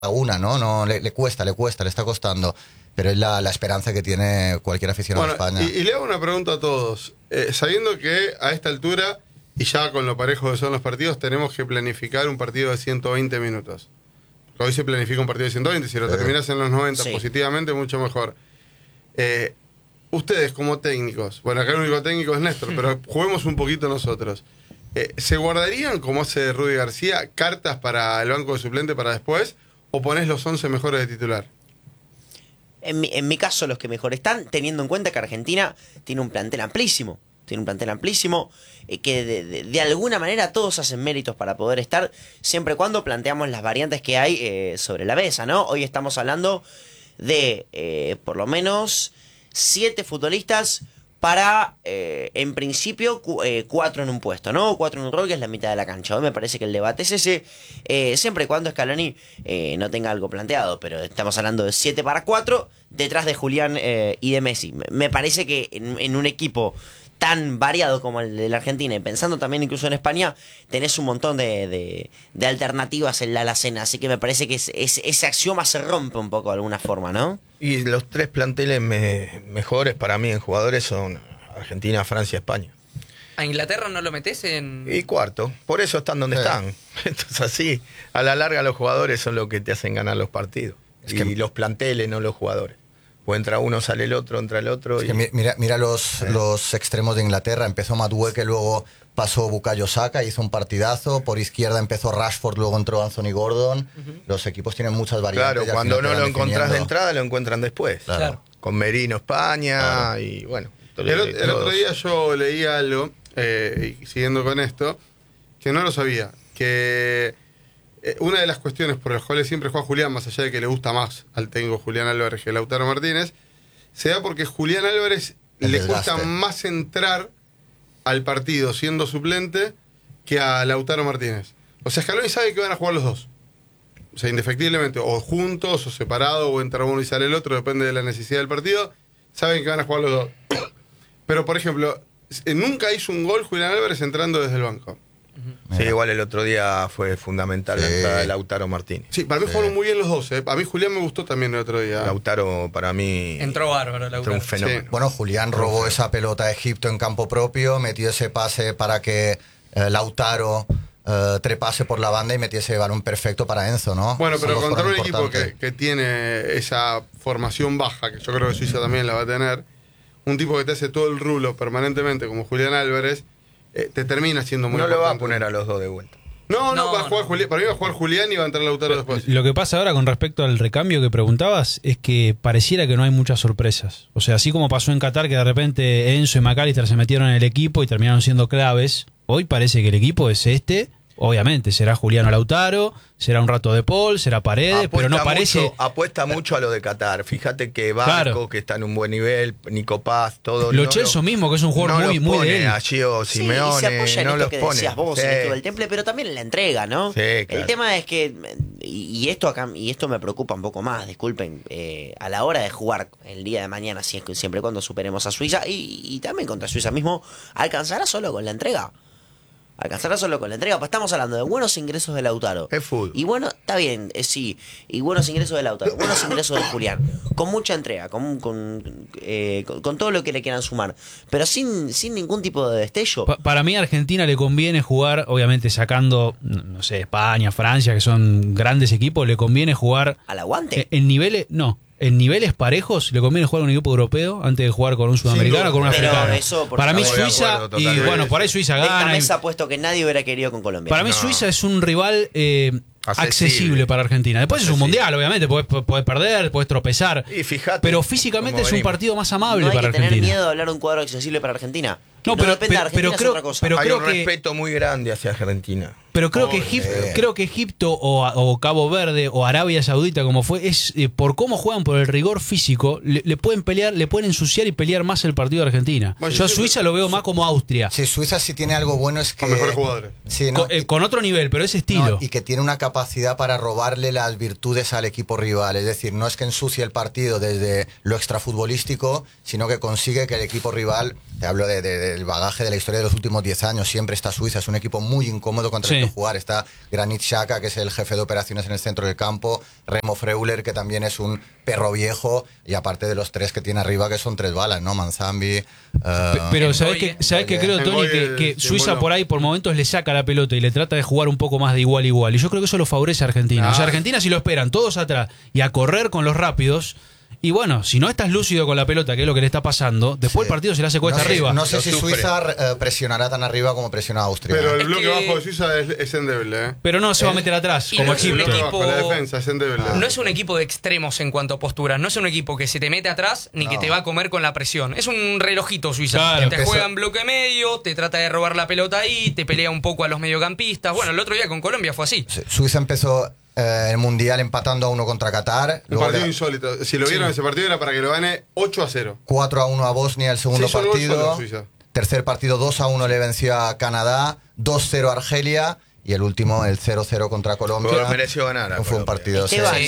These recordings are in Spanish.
una, ¿no? No le cuesta, le está costando. Pero es la esperanza que tiene cualquier aficionado de España. Y le hago una pregunta a todos. Sabiendo que a esta altura, y ya con lo parejo que son los partidos, tenemos que planificar un partido de 120 minutos. Hoy se planifica un partido de 120, si lo terminas en los 90 positivamente, mucho mejor. Ustedes como técnicos, bueno, acá el único técnico es Néstor, pero juguemos un poquito nosotros. ¿Se guardarían, como hace Rudy García, cartas para el banco de suplente para después, o ponés los 11 mejores de titular? En mi caso, los que mejor están, teniendo en cuenta que Argentina tiene un plantel amplísimo. Que de alguna manera todos hacen méritos para poder estar, siempre y cuando planteamos las variantes que hay sobre la mesa, ¿no? Hoy estamos hablando de por lo menos 7 futbolistas para, en principio, 4 en un puesto, ¿no? 4 en un rol, que es la mitad de la cancha. Hoy me parece que el debate es ese, siempre y cuando Scaloni no tenga algo planteado, pero estamos hablando de 7 para 4, detrás de Julián y de Messi. Me parece que en un equipo tan variado como el de la Argentina, y pensando también incluso en España, tenés un montón de alternativas en la alacena, así que me parece que ese axioma se rompe un poco de alguna forma, ¿no? Y los 3 planteles mejores para mí en jugadores son Argentina, Francia, España. ¿A Inglaterra no lo metés en...? Y cuarto, por eso están donde están. Entonces así, a la larga los jugadores son los que te hacen ganar los partidos. Y los planteles, no los jugadores. O entra uno, sale el otro, entra el otro. Es que mira los extremos de Inglaterra. Empezó Madueke, luego pasó Bukayo Saka, hizo un partidazo. Por izquierda empezó Rashford, luego entró Anthony Gordon. Los equipos tienen muchas variantes. Claro, cuando no lo encontrás de entrada, lo encuentran después. Claro. Con Merino, España, y bueno. El otro día yo leí algo, y siguiendo con esto, que no lo sabía. Que una de las cuestiones por las cuales siempre juega Julián, más allá de que le gusta más al técnico Julián Álvarez que Lautaro Martínez, se da porque Julián Álvarez le cuesta más entrar al partido siendo suplente que a Lautaro Martínez. O sea, Scaloni sabe que van a jugar los dos. O sea, indefectiblemente, o juntos, o separados, o entra uno y sale el otro, depende de la necesidad del partido. Saben que van a jugar los dos. Pero, por ejemplo, nunca hizo un gol Julián Álvarez entrando desde el banco. Sí, igual el otro día fue fundamental la entrada de Lautaro Martínez. Sí, para mí jugaron muy bien los dos. A mí Julián me gustó también el otro día. Lautaro, para mí... Entró bárbaro, Lautaro. Un fenómeno. Sí. Bueno, Julián robó esa pelota a Egipto en campo propio, metió ese pase para que Lautaro trepase por la banda y metiese el balón perfecto para Enzo, ¿no? Bueno, pero Ambos contra un fueron equipo importantes. que tiene esa formación baja, que yo creo que Suiza también la va a tener, un tipo que te hace todo el rulo permanentemente, como Julián Álvarez, te termina siendo muy importante. No lo va a poner a los dos de vuelta. No, va a jugar Julián. Para mí va a jugar Julián y va a entrar Lautaro después. Lo que pasa ahora con respecto al recambio que preguntabas es que pareciera que no hay muchas sorpresas. O sea, así como pasó en Qatar, que de repente Enzo y McAllister se metieron en el equipo y terminaron siendo claves, hoy parece que el equipo es este. Obviamente, será Julián Lautaro, será un rato de Paul, será Paredes, pero no parece... Apuesta mucho a lo de Qatar. Fíjate que Barco, Claro, que está en un buen nivel, Nico Paz, todo... Lo Celso mismo, que es un jugador muy de él. A Gio Simeone, y se apoya en no esto los que pone. decías vos, en esto del temple, pero también en la entrega, ¿no? Sí, claro. El tema es que, y esto me preocupa un poco más, disculpen, a la hora de jugar el día de mañana, siempre y cuando superemos a Suiza, y también contra Suiza mismo, alcanzará solo con la entrega. Pues estamos hablando de buenos ingresos de Lautaro. Es fútbol. Y bueno, está bien, sí. Y buenos ingresos de Lautaro, buenos ingresos de Julián. Con mucha entrega, con todo lo que le quieran sumar. Pero sin ningún tipo de destello. Para mí a Argentina le conviene jugar, obviamente sacando, no sé, España, Francia, que son grandes equipos, le conviene jugar... ¿Al aguante? En niveles, no. En niveles parejos le conviene jugar un equipo europeo antes de jugar con un sudamericano o con un africano. Para mí Suiza, y bueno, por ahí Suiza de esta gana. mesa puesto que nadie hubiera querido con Colombia. Para mí Suiza es un rival accesible para Argentina. Después es un mundial, obviamente, podés perder, podés tropezar. Y fíjate, pero físicamente es un partido más amable no hay para que tener Argentina. miedo de hablar de un cuadro accesible para Argentina. No, pero depende de Argentina, es otra cosa. pero hay creo un que respeto muy grande hacia Argentina. Pero creo que Egipto o Cabo Verde o Arabia Saudita, como fue, es por cómo juegan, por el rigor físico, le pueden pelear, le pueden ensuciar y pelear más el partido de Argentina. Bueno, yo a Suiza lo veo más como Austria. Sí, Suiza sí tiene algo bueno, es que... Con mejores jugadores. Sí, ¿no? Con otro nivel, pero ese estilo. No, y que tiene una capacidad para robarle las virtudes al equipo rival. Es decir, no es que ensucie el partido desde lo extrafutbolístico, sino que consigue que el equipo rival, te hablo de el bagaje de la historia de los últimos 10 años. Siempre está Suiza, es un equipo muy incómodo contra el que jugar. Está Granit Xhaka, que es el jefe de operaciones en el centro del campo, Remo Freuler, que también es un perro viejo, y aparte de los tres que tiene arriba, que son tres balas, ¿no? Manzambi. Pero ¿sabes qué creo, Tony? Que Suiza por ahí por momentos le saca la pelota y le trata de jugar un poco más de igual a igual. Y yo creo que eso lo favorece a Argentina. O sea, Argentina, si lo esperan todos atrás y a correr con los rápidos. Y bueno, si no estás lúcido con la pelota, que es lo que le está pasando, después el partido se le hace cuesta arriba. No sé si Suiza presionará tan arriba como presiona Austria. Pero el bloque bajo de Suiza es endeble, ¿eh? Pero no se va a meter atrás, como Egipto. La defensa es endeble. No es un equipo de extremos en cuanto a posturas. No es un equipo que se te mete atrás ni que te va a comer con la presión. Es un relojito Suiza. Claro, te juega en bloque medio, te trata de robar la pelota ahí, te pelea un poco a los mediocampistas. Bueno, el otro día con Colombia fue así. Suiza empezó el Mundial empatando a 1 contra Qatar. Un partido insólito. Si lo vieron, ese partido era para que lo gane 8-0. 4-1 a Bosnia el segundo partido. Suiza. Tercer partido 2-1 le venció a Canadá. 2-0 a Argelia. Y el último, el 0-0 contra Colombia. Pero mereció ganar. No fue un partido.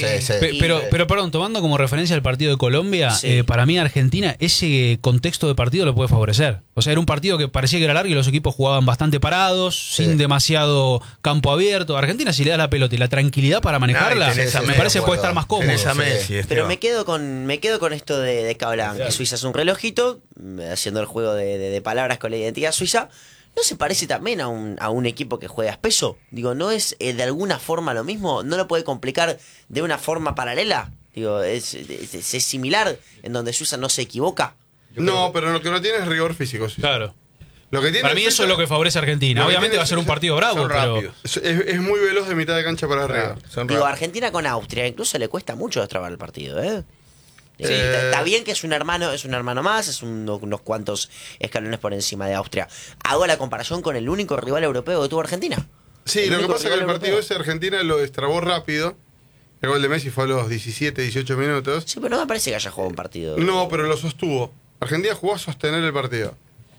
Pero perdón, tomando como referencia el partido de Colombia, para mí Argentina, ese contexto de partido lo puede favorecer. O sea, era un partido que parecía que era largo y los equipos jugaban bastante parados, sin demasiado campo abierto. Argentina, si le da la pelota y la tranquilidad para manejarla, me parece que puede estar más cómodo. Pero me quedo con esto de que hablan, que Suiza es un relojito, haciendo el juego de palabras con la identidad suiza. ¿No se parece también a un equipo que juega espeso? Digo, ¿no es de alguna forma lo mismo? ¿No lo puede complicar de una forma paralela? Digo, ¿es similar en donde Suiza no se equivoca? No, pero lo que no tiene es rigor físico. Suiza. Claro. Lo que tiene para mí eso es lo que favorece a Argentina. Obviamente va a ser un partido bravo, pero es muy veloz de mitad de cancha para arriba. Digo, Argentina con Austria incluso le cuesta mucho destrabar el partido, ¿eh? Sí, está bien que es un hermano más, es unos cuantos escalones por encima de Austria. Hago la comparación con el único rival europeo que tuvo Argentina. Sí, lo que pasa es que el partido ese Argentina lo destrabó rápido. El gol de Messi fue a los 17, 18 minutos. Sí, pero no me parece que haya jugado un partido. No, pero lo sostuvo. Argentina jugó a sostener el partido.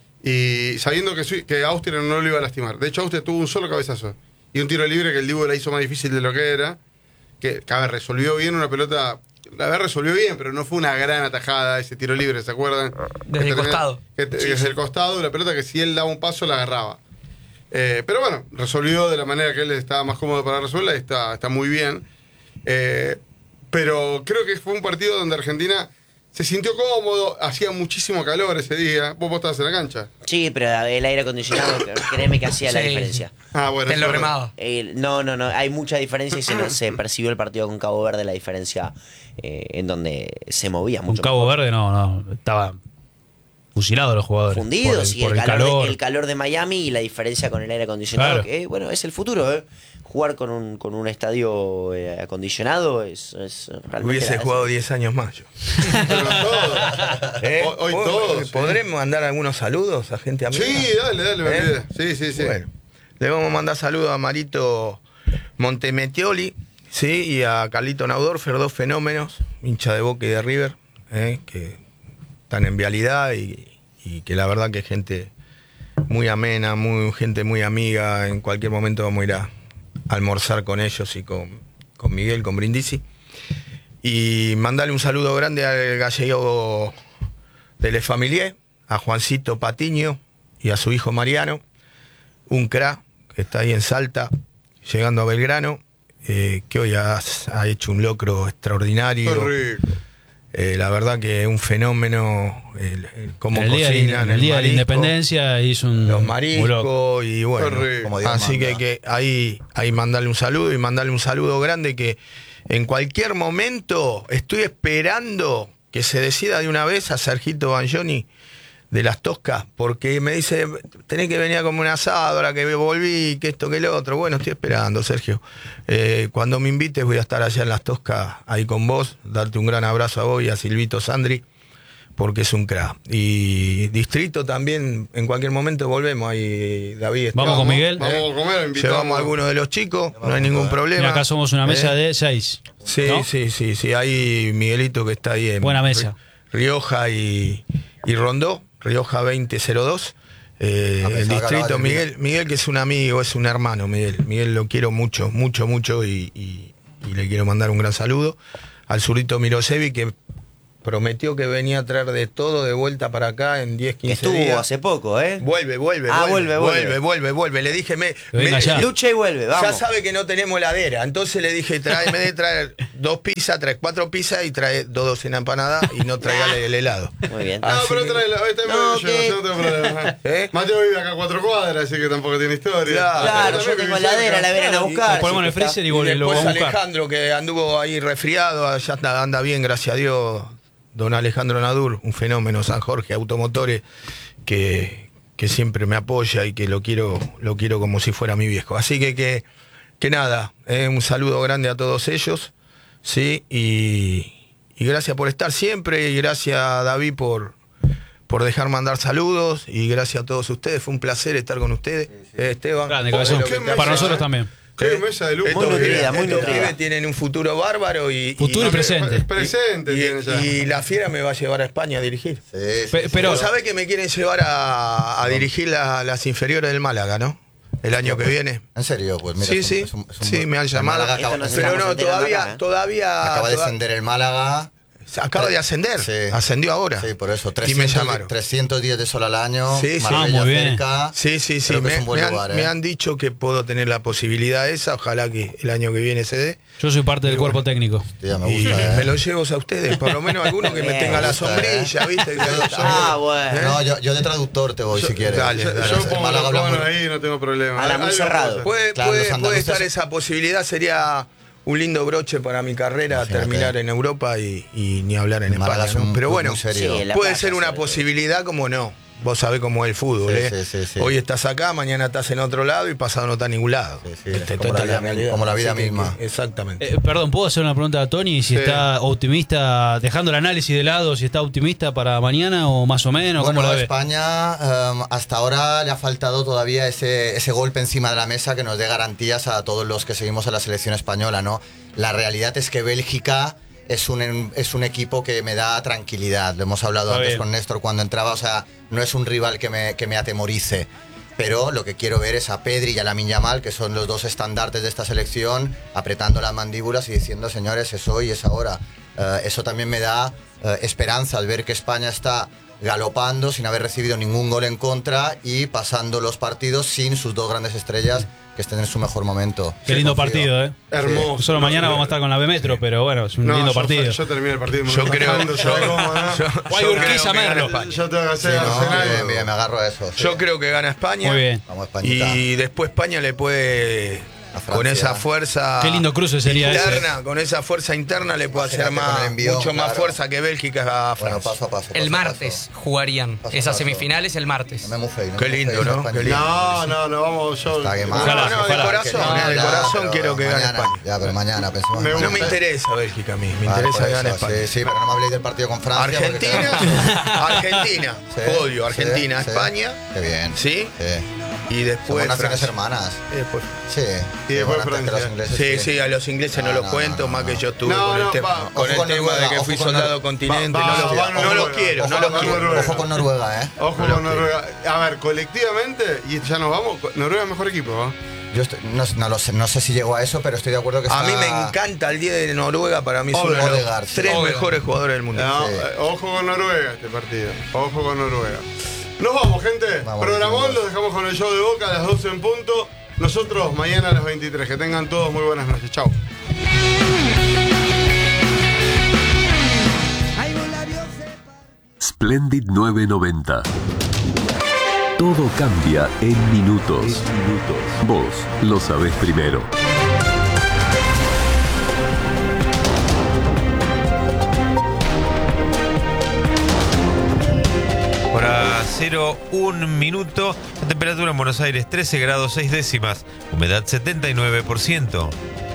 Y sabiendo que Austria no lo iba a lastimar. De hecho, Austria tuvo un solo cabezazo. Y un tiro libre que el Dibu la hizo más difícil de lo que era. Que resolvió bien una pelota. La verdad resolvió bien, pero no fue una gran atajada ese tiro libre, ¿se acuerdan? Desde el costado. Desde el costado, la pelota que si él daba un paso la agarraba. Pero bueno, resolvió de la manera que él estaba más cómodo para resolverla y está muy bien. Pero creo que fue un partido donde Argentina se sintió cómodo, hacía muchísimo calor ese día. ¿Vos estabas en la cancha? Sí, pero el aire acondicionado, créeme que hacía la diferencia. Ah, bueno. Te lo remaba. No, hay mucha diferencia y se percibió el partido con Cabo Verde, la diferencia en donde se movía mucho. Con Cabo Verde no, estaba fusilados los jugadores. Fundidos, y el calor de Miami y la diferencia con el aire acondicionado, claro. Que bueno, es el futuro, ¿eh? Jugar con un estadio acondicionado es realmente... Hubiese jugado 10 años más yo. Hoy todos. ¿Podremos mandar algunos saludos a gente amiga? Sí, dale, me olvidé. Sí. Bueno, le vamos a mandar saludos a Marito Montemetioli, sí, y a Carlito Naudorfer, dos fenómenos, hincha de Boca y de River, que están en vialidad y que la verdad que es gente muy amena, gente muy amiga. En cualquier momento vamos a ir a almorzar con ellos y con Miguel, con Brindisi. Y mandarle un saludo grande al gallego de Les Familiers, a Juancito Patiño y a su hijo Mariano, un crack que está ahí en Salta, llegando a Belgrano, que hoy ha hecho un locro extraordinario. Qué rico. La verdad que es un fenómeno como cocinan. El día de la Independencia hizo los mariscos y bueno. Así manda. que ahí mandarle un saludo y mandarle un saludo grande que en cualquier momento estoy esperando que se decida de una vez a Sergito Bagnoni de Las Toscas, porque me dice, tenés que venir a comer un asado ahora que volví, que esto, que lo otro. Bueno, estoy esperando, Sergio. Cuando me invites voy a estar allá en Las Toscas, ahí con vos, darte un gran abrazo a vos y a Silvito Sandri, porque es un crack. Y Distrito también, en cualquier momento volvemos ahí, David. Vamos con Miguel. Vamos a comer, invitamos. Llevamos a algunos de los chicos, no hay ningún problema. Mira, acá somos una mesa de 6. Sí, ¿no? sí. Hay Miguelito que está ahí en buena mesa. Rioja y Rondó. Rioja 2002, el distrito. Miguel que es un amigo, es un hermano. Miguel lo quiero mucho y le quiero mandar un gran saludo al zurito Mirosevi, que prometió que venía a traer de todo de vuelta para acá en 10, 15 Estuvo días. hace poco, ¿eh? Vuelve. Vuelve. Le dije, venga ya. Lucha y vuelve, vamos. ya sabe que no tenemos heladera. Entonces le dije, en vez de traer 2 pizzas, trae 4 pizzas y trae 2 docenas de empanadas y no traiga el helado. Muy bien. No, Así pero que- tráelo. Hoy está No, yo no tengo problema. ¿Eh? Mateo vive acá a 4 cuadras, así que tampoco tiene historia. Claro, yo tengo heladera, la vienen a buscar. Lo ponemos en el así que está. freezer y Y lo después vamos a buscar. Alejandro, que anduvo ahí resfriado, ya anda bien, gracias a Dios. Don Alejandro Nadur, un fenómeno, San Jorge Automotores, que siempre me apoya y que lo quiero como si fuera mi viejo. Así que nada, un saludo grande a todos ellos, ¿sí? Y gracias por estar siempre, y gracias David por dejar mandar saludos, y gracias a todos ustedes, fue un placer estar con ustedes. Esteban. Grande, cabezón. Qué mesa, Para nosotros también. Qué mesa de lujo. Muy nutrida, muy estos nutrida. pibes tienen un futuro bárbaro Futuro y presente. Presente tiene ya. y la Fiera me va a llevar a España a dirigir. Pero Vos sabés que me quieren llevar a dirigir las inferiores del Málaga, ¿no? El año que viene. En serio, pues mira. Sí, es un- sí, es un sí, buen- me han el llamado. Málaga Esto acaba, no se Pero estamos no, enterando todavía, acá, ¿eh? todavía. acaba de descender el Málaga. Acaba de ascender. Sí. Ascendió ahora. Sí, por eso. Y me llamaron. 310 de sol al año. Sí, sí. Marbella Ah, muy bien. cerca. Sí. Creo que es un buen lugar, me han dicho que puedo tener la posibilidad esa. Ojalá que el año que viene se dé. yo soy parte del cuerpo técnico. Tía, me Y gusta, me lo llevo a ustedes. Por lo menos alguno que me Bien, tenga la me gusta, sombrilla, ¿viste? Ah, bueno. No, yo de traductor te voy si quieres. dale, dale. Yo El pongo Málaga los habla muy- conos ahí, no tengo problema. Habla muy Algo cerrado. puedo hacer. Puede, Claro, los puede andaluces- estar esa posibilidad, sería un lindo broche para mi carrera, Imagínate. terminar en Europa y ni hablar en El Málaga España, es un ¿no? Pero club bueno, muy serio. Sí, la puede playa, ser una sobre posibilidad como no. Vos sabés cómo es el fútbol, Sí, ¿eh? sí. Hoy estás acá, mañana estás en otro lado y pasado no estás en ningún lado. Sí, Este, como esta la es vida- realidad. como la vida Así que- misma. Exactamente. Perdón, ¿puedo hacer una pregunta a Tony? Si Sí. está optimista, dejando el análisis de lado, si está optimista para mañana o más o menos, ¿cómo Bueno, la a ve? España hasta ahora le ha faltado todavía ese golpe encima de la mesa que nos dé garantías a todos los que seguimos a la selección española, ¿no? La realidad es que Bélgica es un equipo que me da tranquilidad. Lo hemos hablado Está antes bien. con Néstor cuando entraba, o sea, no es un rival que me atemorice. Pero lo que quiero ver es a Pedri y a Lamine Yamal, que son los dos estandartes de esta selección, apretando las mandíbulas y diciendo, señores, es hoy, es ahora. Eso también me da esperanza al ver que España está galopando sin haber recibido ningún gol en contra y pasando los partidos sin sus dos grandes estrellas que estén en su mejor momento. Qué lindo Confío. partido, ¿eh? Hermoso. Solo mañana vamos a estar con la B Metro, pero bueno, es un No, lindo yo- partido. Yo terminé el partido. Yo creo, ¿sabes cómo, no? Guay, yo Urquiza, creo que gana Merlo. España. Yo tengo que hacer Sí, no, Arsenal. bien, me agarro a eso. sí. Yo creo que gana España. Muy bien. Vamos, Españita. Y después España le puede, A Francia. con esa fuerza Qué lindo cruce sería interna, con esa fuerza interna le puede hacer Imagínate con el envío, mucho más claro. fuerza que Bélgica a Bueno, Francia. paso a paso. El paso a martes jugarían Paso a esas paso. semifinales el martes. paso. No me muféis, no Qué me lindo, muféis, ¿no? España. Qué lindo. No, vamos. Yo, Está quemado. Ojalá, No, ojalá. de corazón, No, de ya, corazón pero quiero que gane mañana, España. Ya, pero mañana pensemos. Me No gusta. me interesa Bélgica a mí, me Vale, interesa por que gane eso, España. Sí, sí, pero no me habléis del partido con Francia. porque Argentina, claro. Argentina, Sí, odio, Argentina, sí, España, Qué bien. ¿sí? Sí. Y Somos después naciones Francia. hermanas. Y después- Sí. Y después Bueno, antes que Francia. los ingleses, Sí, sí, a los ingleses no, No, los no, cuento, no, más no. que yo estuve No, con el no, tema, va. con el Ojo con tema de Noruega, que fui ojo con soldado Noruega. continente, Va, no va, los va, quiero, no Noruega. los quiero, no Ojo los con quiero. Noruega. Ojo con Noruega, ¿eh? Ojo No lo con Noruega. A ver, colectivamente, y ya nos vamos, Noruega es mejor equipo, ¿no? Yo no lo sé, no sé si llego a eso, pero estoy de acuerdo que A está... mí me encanta el 10 de Noruega, para mí es uno de Odegaard, los sí. 3 Odegaard. mejores jugadores del mundo. No, Sí. ojo con Noruega este partido. Ojo con Noruega. Nos vamos, gente. Vamos, Programón, chicos. los dejamos con el show de Boca a las 12 en punto. Nosotros mañana a las 23. Que tengan todos muy buenas noches. Chau. Splendid 990. Todo cambia en minutos. Vos lo sabés primero. Hora 0, 1 minuto. La temperatura en Buenos Aires 13 grados 6 décimas. Humedad 79%.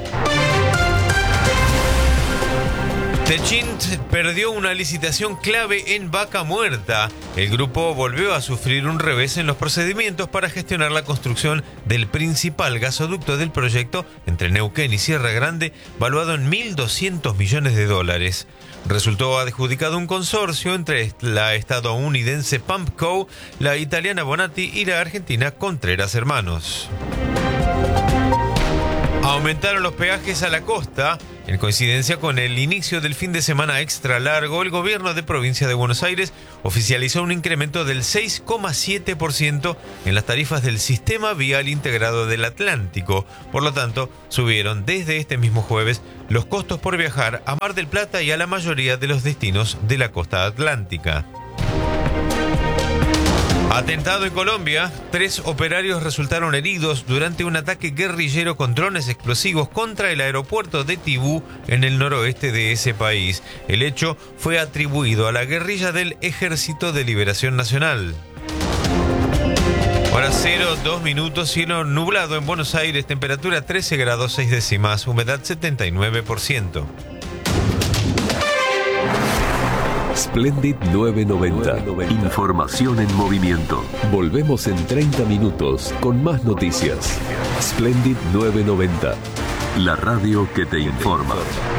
Techint perdió una licitación clave en Vaca Muerta. El grupo volvió a sufrir un revés en los procedimientos para gestionar la construcción del principal gasoducto del proyecto entre Neuquén y Sierra Grande, valuado en $1.200 millones. Resultó adjudicado un consorcio entre la estadounidense Pumpco, la italiana Bonatti y la argentina Contreras Hermanos. Aumentaron los peajes a la costa. En coincidencia con el inicio del fin de semana extra largo, el gobierno de Provincia de Buenos Aires oficializó un incremento del 6,7% en las tarifas del Sistema Vial Integrado del Atlántico. Por lo tanto, subieron desde este mismo jueves los costos por viajar a Mar del Plata y a la mayoría de los destinos de la costa atlántica. Atentado en Colombia. 3 operarios resultaron heridos durante un ataque guerrillero con drones explosivos contra el aeropuerto de Tibú en el noroeste de ese país. El hecho fue atribuido a la guerrilla del Ejército de Liberación Nacional. Hora 0, 2 minutos, cielo nublado en Buenos Aires, temperatura 13 grados 6 décimas, humedad 79%. Splendid 990. Información en movimiento. Volvemos en 30 minutos con más noticias. Splendid 990. La radio que te informa.